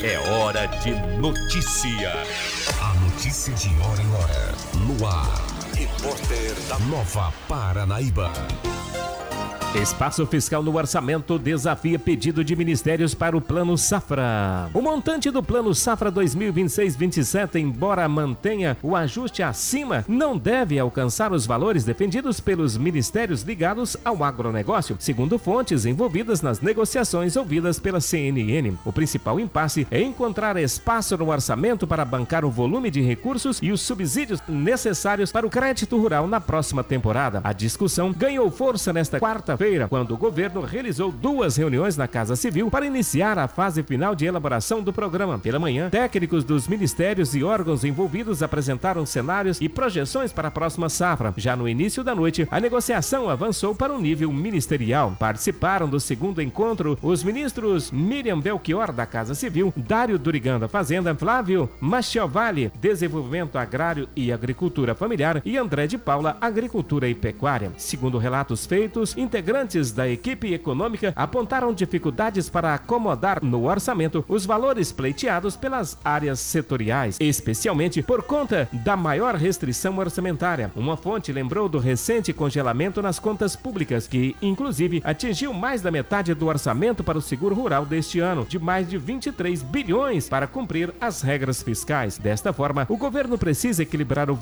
É hora de notícia. A notícia de hora em hora. No ar. Repórter da Nova Paranaíba. Espaço fiscal no orçamento desafia pedido de ministérios para o Plano Safra. O montante do Plano Safra 2026-27, embora mantenha o ajuste acima, não deve alcançar os valores defendidos pelos ministérios ligados ao agronegócio, segundo fontes envolvidas nas negociações ouvidas pela CNN. O principal impasse é encontrar espaço no orçamento para bancar o volume de recursos e os subsídios necessários para o crédito rural na próxima temporada. A discussão ganhou força nesta quarta-feira, quando o governo realizou 2 reuniões na Casa Civil para iniciar a fase final de elaboração do programa. Pela manhã, técnicos dos ministérios e órgãos envolvidos apresentaram cenários e projeções para a próxima safra. Já no início da noite, a negociação avançou para o nível ministerial. Participaram do segundo encontro os ministros Miriam Belchior, da Casa Civil, Dário Durigan, da Fazenda, Flávio Machiavelli, Desenvolvimento Agrário e Agricultura Familiar, e André de Paula, Agricultura e Pecuária. Segundo relatos feitos, integrantes da equipe econômica apontaram dificuldades para acomodar no orçamento os valores pleiteados pelas áreas setoriais, especialmente por conta da maior restrição orçamentária. Uma fonte lembrou do recente congelamento nas contas públicas, que inclusive atingiu mais da metade do orçamento para o seguro rural deste ano, de mais de 23 bilhões para cumprir as regras fiscais. Desta forma, o governo precisa equilibrar o